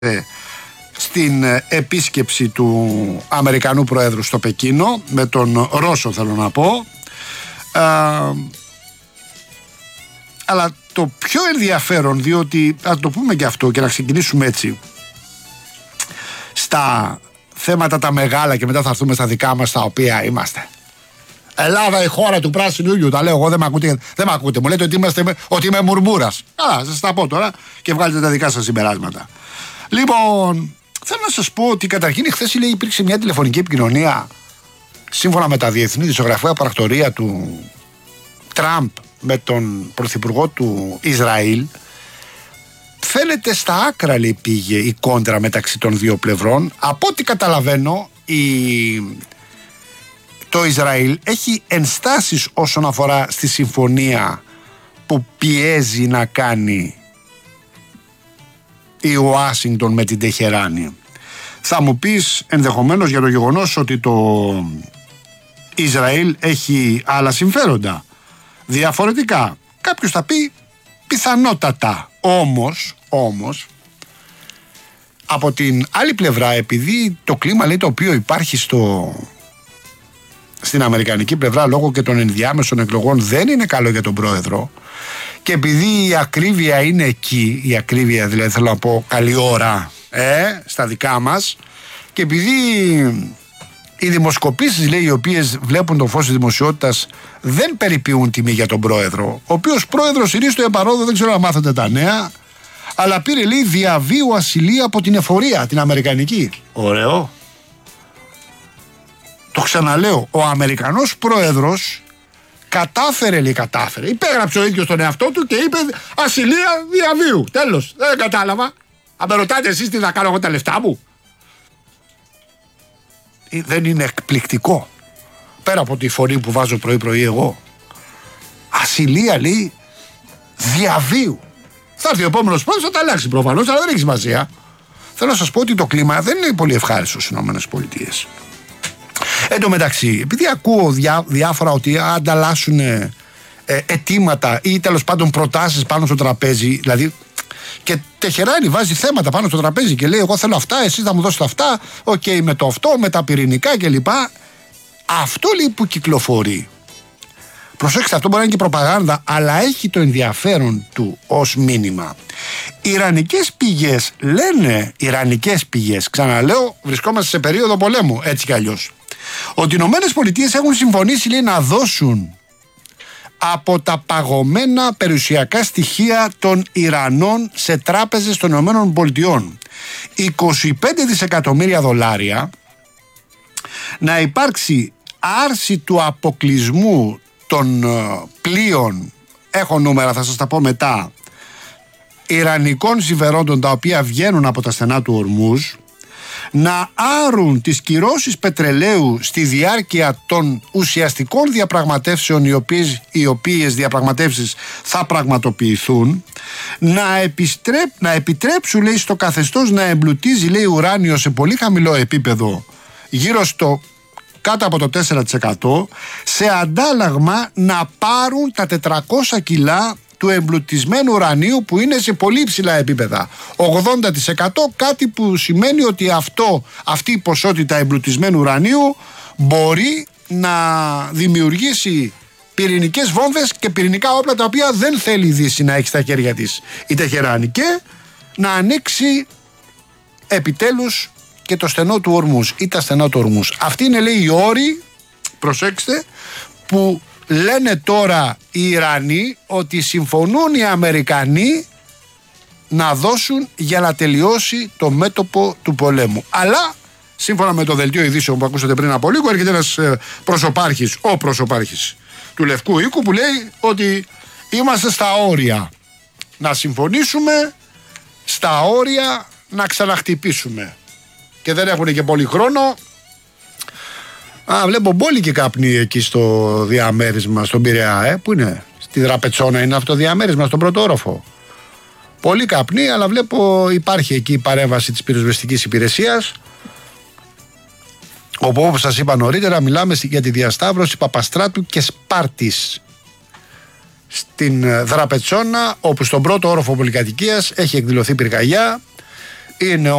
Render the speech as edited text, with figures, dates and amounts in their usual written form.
στην επίσκεψη του Αμερικανού Προέδρου στο Πεκίνο, με τον Ρώσο θέλω να πω. Αλλά το πιο ενδιαφέρον, διότι ας το πούμε και αυτό και να ξεκινήσουμε έτσι στα θέματα τα μεγάλα και μετά θα έρθουμε στα δικά μας, τα οποία είμαστε Ελλάδα, η χώρα του πράσινου ήλιου. Τα λέω εγώ, δεν με ακούτε. Μου λέτε ότι είμαι μουρμούρας. Καλά, σας τα πω τώρα και βγάλετε τα δικά σας συμπεράσματα. Λοιπόν, θέλω να σας πω ότι καταρχήν χθες υπήρξε μια τηλεφωνική επικοινωνία, σύμφωνα με τα διεθνή δισογραφέα πρακτορία του Τραμπ με τον πρωθυπουργό του Ισραήλ. Φαίνεται στα άκρα, λέει, πήγε η κόντρα μεταξύ των δύο πλευρών. Από ό,τι καταλαβαίνω, το Ισραήλ έχει ενστάσεις όσον αφορά στη συμφωνία που πιέζει να κάνει η Ουάσιγκτον με την Τεχεράνη. Θα μου πεις ενδεχομένως για το γεγονός ότι το Ισραήλ έχει άλλα συμφέροντα διαφορετικά. Κάποιος θα πει πιθανότατα. Όμως από την άλλη πλευρά, επειδή το κλίμα, λέει, το οποίο υπάρχει στην αμερικανική πλευρά λόγω και των ενδιάμεσων εκλογών δεν είναι καλό για τον πρόεδρο, και επειδή η ακρίβεια είναι εκεί, η ακρίβεια δηλαδή θέλω να πω καλή ώρα στα δικά μας, και επειδή οι δημοσκοπήσεις, λέει, οι οποίες βλέπουν το φως της δημοσιότητας δεν περιποιούν τιμή για τον πρόεδρο, ο οποίος πρόεδρος ηρίστο επαρόδο, δεν ξέρω αν μάθατε τα νέα, αλλά πήρε, λέει, διαβίου ασυλία από την εφορία, την αμερικανική. Ωραίο. Το ξαναλέω, ο Αμερικανός πρόεδρος κατάφερε, υπέγραψε ο ίδιος τον εαυτό του και είπε ασυλία διαβίου. Τέλος, δεν κατάλαβα. Αν με ρωτάτε εσείς τι θα κάνω εγώ τα λεφτά μου. Δεν είναι εκπληκτικό? Πέρα από τη φωνή που βάζω πρωί-πρωί εγώ. Ασυλία, λέει, διαβίου. Θα έρθει ο επόμενος πρόεδρος, θα τα αλλάξει προφανώς, αλλά δεν έχει σημασία. Θέλω να σας πω ότι το κλίμα δεν είναι πολύ ευχάριστο στις ΗΠΑ. Εν τω μεταξύ, επειδή ακούω διάφορα ότι ανταλλάσσουν αιτήματα ή τέλος πάντων προτάσεις πάνω στο τραπέζι, δηλαδή, και Τεχεράνη βάζει θέματα πάνω στο τραπέζι και λέει εγώ θέλω αυτά, εσείς θα μου δώσετε αυτά, με το αυτό, με τα πυρηνικά κλπ. Αυτό, λέει, που κυκλοφορεί, προσέξτε, αυτό μπορεί να είναι και προπαγάνδα, αλλά έχει το ενδιαφέρον του ως μήνυμα. Ιρανικές πηγές λένε, ξαναλέω, βρισκόμαστε σε περίοδο πολέμου, έτσι κι αλλιώς, ότι οι ΗΠΑ έχουν συμφωνήσει, λέει, να δώσουν από τα παγωμένα περιουσιακά στοιχεία των Ιρανών σε τράπεζες των ΗΠΑ 25 δισεκατομμύρια δολάρια, να υπάρξει άρση του αποκλεισμού των πλοίων, έχω νούμερα, θα σας τα πω μετά, ιρανικών συμφερόντων τα οποία βγαίνουν από τα στενά του Ορμούζ, να άρουν τις κυρώσεις πετρελαίου στη διάρκεια των ουσιαστικών διαπραγματεύσεων, οι οποίες διαπραγματεύσεις θα πραγματοποιηθούν, να επιτρέψουν, λέει, στο καθεστώς να εμπλουτίζει, λέει, ουράνιο σε πολύ χαμηλό επίπεδο, γύρω στο κάτω από το 4%, σε αντάλλαγμα να πάρουν τα 400 κιλά του εμπλουτισμένου ουρανίου που είναι σε πολύ υψηλά επίπεδα, 80%, κάτι που σημαίνει ότι αυτή η ποσότητα εμπλουτισμένου ουρανίου μπορεί να δημιουργήσει πυρηνικές βόμβες και πυρηνικά όπλα τα οποία δεν θέλει η Δύση να έχει στα χέρια της η Τεχεράνη, και να ανοίξει επιτέλους και το στενό του Ορμούς ή τα στενά του Ορμούς. Αυτοί είναι, λέει, οι όροι, προσέξτε, που λένε τώρα οι Ιρανοί ότι συμφωνούν οι Αμερικανοί να δώσουν για να τελειώσει το μέτωπο του πολέμου. Αλλά σύμφωνα με το δελτίο ειδήσεων που ακούσατε πριν από λίγο, έρχεται ένας προσωπάρχης του Λευκού Οίκου που λέει ότι είμαστε στα όρια να συμφωνήσουμε, στα όρια να ξαναχτυπήσουμε, και δεν έχουν και πολύ χρόνο. Βλέπω μπόλικοι καπνοί εκεί στο διαμέρισμα, στον Πειραιά, που είναι στη Δραπετσόνα, είναι αυτό το διαμέρισμα, στον πρώτο όροφο. Πολύ καπνοί, αλλά βλέπω υπάρχει εκεί η παρέμβαση της πυροσβεστικής υπηρεσίας. Όπου, όπως σας είπα νωρίτερα, μιλάμε για τη διασταύρωση Παπαστράτου και Σπάρτης στην Δραπετσόνα, όπου στον πρώτο όροφο πολυκατοικίας έχει εκδηλωθεί πυρκαγιά. είναι